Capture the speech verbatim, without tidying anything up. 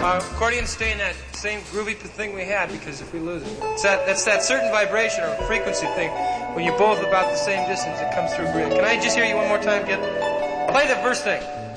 Uh, accordions stay in that same groovy thing we had, because if we lose it, it's that, that's that certain vibration or frequency thing when you're both about the same distance, it comes through brilliant. Can I just hear you one more time, kid? Play the verse thing.